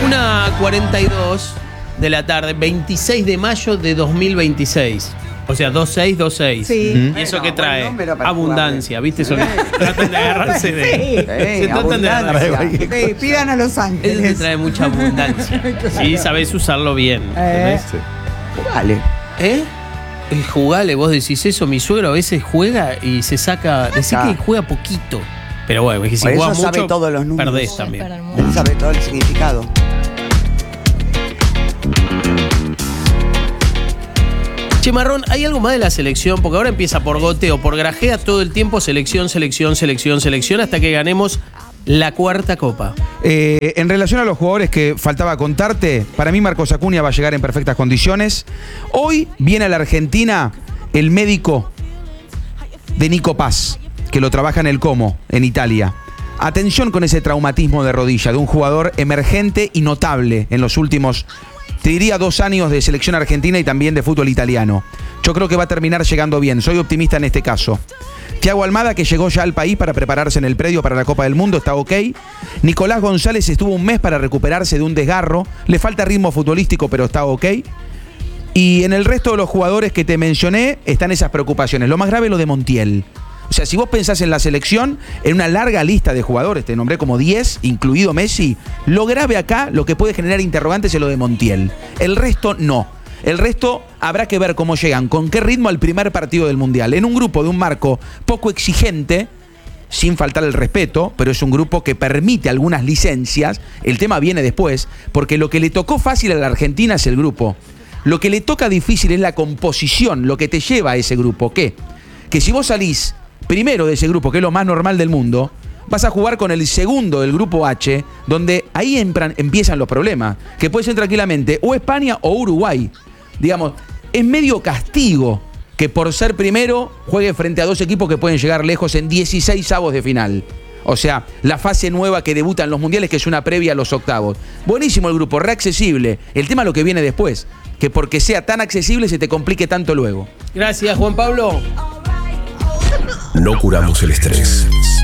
1:42 de la tarde, 26 de mayo de 2026. O sea, 2626. Sí. ¿Y eso qué trae? número para Abundancia, ¿viste? Eso que tratan de agarrarse de. Se tratan de agarrarse. Sí, pidan a Los Eso te Ángeles. trae mucha abundancia. Sí, sabés usarlo bien. ¿Entendés? Vale. ¿Eh? Jugale, vos decís eso. Mi suegro a veces juega y se saca. Decís que juega poquito. Pero bueno, es que si Por eso juega sabe mucho, todos los números. perdés también. Él sabe todo el significado. Che, Marrón, ¿hay algo más de la selección? Porque ahora empieza por goteo, por grajea todo el tiempo, selección, hasta que ganemos la cuarta copa. En relación a los jugadores que faltaba contarte, para mí Marcos Acuña va a llegar en perfectas condiciones. Hoy viene a la Argentina el médico de Nico Paz, que lo trabaja en el Como, en Italia. Atención con ese traumatismo de rodilla de un jugador emergente y notable en los últimos, te diría, 2 años de selección argentina y también de fútbol italiano. Yo creo que va a terminar llegando bien, soy optimista en este caso. Thiago Almada, que llegó ya al país para prepararse en el predio para la Copa del Mundo, está ok. Nicolás González estuvo un mes para recuperarse de un desgarro, le falta ritmo futbolístico, pero está ok. Y en el resto de los jugadores que te mencioné están esas preocupaciones. Lo más grave es lo de Montiel. O sea, si vos pensás en la selección, en una larga lista de jugadores, te nombré como 10, incluido Messi, lo grave acá, lo que puede generar interrogantes es lo de Montiel. El resto no. El resto habrá que ver cómo llegan, con qué ritmo al primer partido del Mundial. En un grupo de un marco poco exigente, sin faltar el respeto, pero es un grupo que permite algunas licencias. El tema viene después, porque lo que le tocó fácil a la Argentina es el grupo. Lo que le toca difícil es la composición, lo que te lleva a ese grupo. ¿Qué? Que si vos salís primero de ese grupo, que es lo más normal del mundo, vas a jugar con el segundo del grupo H, donde ahí empiezan los problemas, que puede ser tranquilamente o España o Uruguay. Digamos, es medio castigo que por ser primero juegue frente a 2 equipos que pueden llegar lejos en 16avos de final. O sea, la fase nueva que debuta en los mundiales, que es una previa a los octavos. Buenísimo el grupo, reaccesible. El tema es lo que viene después, que porque sea tan accesible se te complique tanto luego. Gracias, Juan Pablo. No curamos el estrés,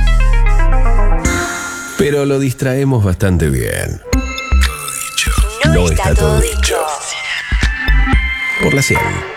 pero lo distraemos bastante bien. No está todo dicho. Por la 100.